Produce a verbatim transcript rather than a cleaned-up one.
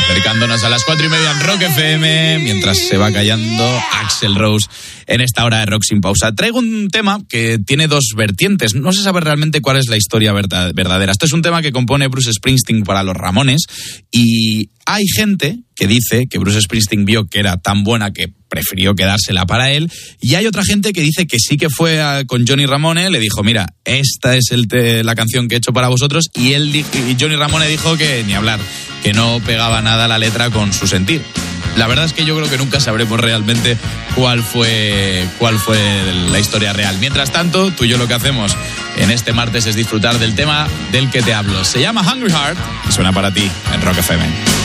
Acercándonos a las cuatro y media en Rock F M, mientras se va callando Axl Rose en esta hora de Rock Sin Pausa. Traigo un tema que tiene dos vertientes. No se sabe realmente cuál es la historia verdadera. Esto es un tema que compone Bruce Springsteen para los Ramones y hay gente que dice que Bruce Springsteen vio que era tan buena que prefirió quedársela para él, y hay otra gente que dice que sí que fue a, con Johnny Ramone, le dijo, mira, esta es el te, la canción que he hecho para vosotros, y él y Johnny Ramone dijo que ni hablar, que no pegaba nada la letra con su sentir. La verdad es que yo creo que nunca sabremos realmente cuál fue, cuál fue la historia real. Mientras tanto, tú y yo lo que hacemos en este martes es disfrutar del tema del que te hablo. Se llama Hungry Heart y suena para ti en Rock F M.